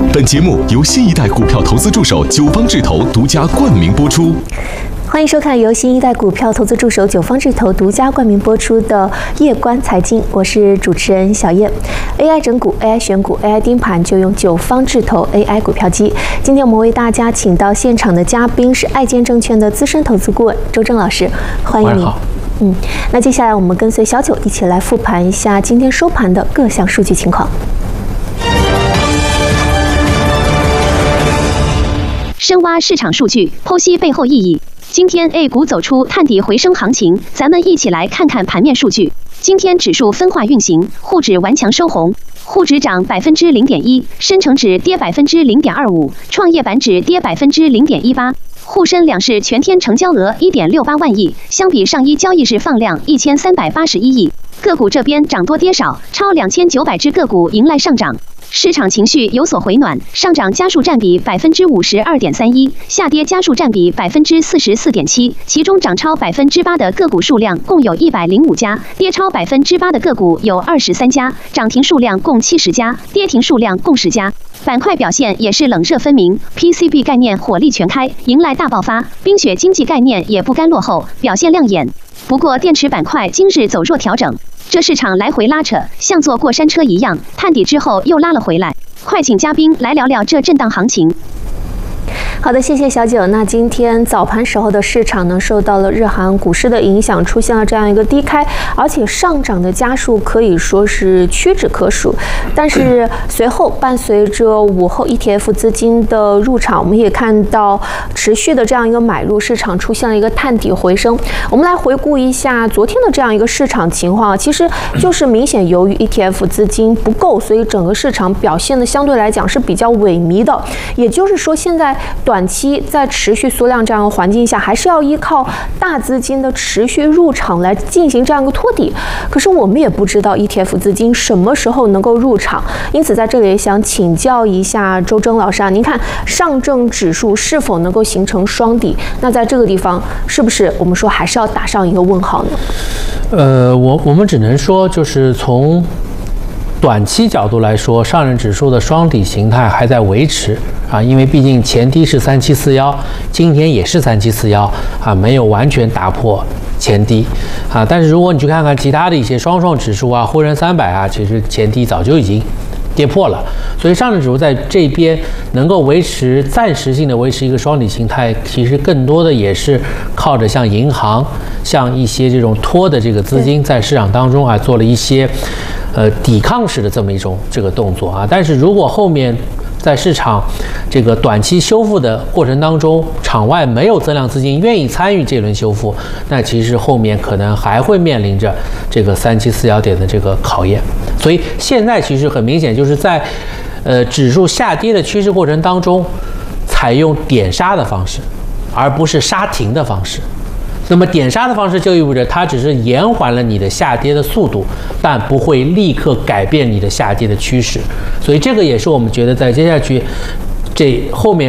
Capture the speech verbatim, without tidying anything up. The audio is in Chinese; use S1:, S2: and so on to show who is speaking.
S1: 本节目由新一代股票投资助手九方智投独家冠名播出。
S2: 欢迎收看由新一代股票投资助手九方智投独家冠名播出的《夜观财经》，我是主持人小叶。A I 整股、A I 选股、A I 盯盘，就用九方智投 A I 股票机。今天我们为大家请到现场的嘉宾是爱建证券的资深投资顾问周正老师，欢迎您。嗯，那接下来我们跟随小九一起来复盘一下今天收盘的各项数据情况。
S3: 深挖市场数据，剖析背后意义。今天 A 股走出探底回升行情，咱们一起来看看盘面数据。今天指数分化运行，沪指顽强收红，沪指涨百分之零点一，深成指跌百分之零点二五，创业板指跌百分之零点一八。沪深两市全天成交额一点六八万亿，相比上一交易日放量一千三百八十一亿。个股这边涨多跌少，超两千九百只个股迎来上涨。市场情绪有所回暖，上涨家数占比百分之五十二点三一，下跌家数占比百分之四十四点七，其中涨超百分之八的个股数量共有一百零五家，跌超百分之八的个股有二十三家，涨停数量共七十家，跌停数量共十家。板块表现也是冷热分明 ，P C B 概念火力全开，迎来大爆发；冰雪经济概念也不甘落后，表现亮眼。不过电池板块今日走弱调整。这市场来回拉扯，像坐过山车一样，探底之后又拉了回来。快请嘉宾来聊聊这震荡行情。
S2: 好的，谢谢小九。那今天早盘时候的市场呢，受到了日韩股市的影响，出现了这样一个低开，而且上涨的家数可以说是屈指可数。但是随后伴随着午后 E T F 资金的入场，我们也看到持续的这样一个买入，市场出现了一个探底回升。我们来回顾一下昨天的这样一个市场情况，其实就是明显由于 E T F 资金不够，所以整个市场表现的相对来讲是比较萎靡的。也就是说，现在短期在持续缩量这样的环境下，还是要依靠大资金的持续入场来进行这样一个托底。可是我们也不知道 E T F 资金什么时候能够入场，因此在这里也想请教一下周征老师啊，您看上证指数是否能够形成双底？那在这个地方，是不是我们说还是要打上一个问号呢？
S4: 呃，我我们只能说，就是从短期角度来说，上证指数的双底形态还在维持啊，因为毕竟前低是三七四幺，今天也是三七四幺啊，没有完全打破前低啊。但是如果你去看看其他的一些双创指数啊、沪深三百啊，其实前低早就已经跌破了，所以上证指数在这边能够维持暂时性的维持一个双底形态，其实更多的也是靠着像银行、像一些这种托的这个资金在市场当中啊做了一些呃抵抗式的这么一种这个动作啊。但是如果后面在市场这个短期修复的过程当中，场外没有增量资金愿意参与这轮修复，那其实后面可能还会面临着这个三七四幺点的这个考验。所以现在其实很明显就是在呃指数下跌的趋势过程当中，采用点杀的方式，而不是杀停的方式。那么点杀的方式就意味着它只是延缓了你的下跌的速度，但不会立刻改变你的下跌的趋势。所以这个也是我们觉得在接下去这后面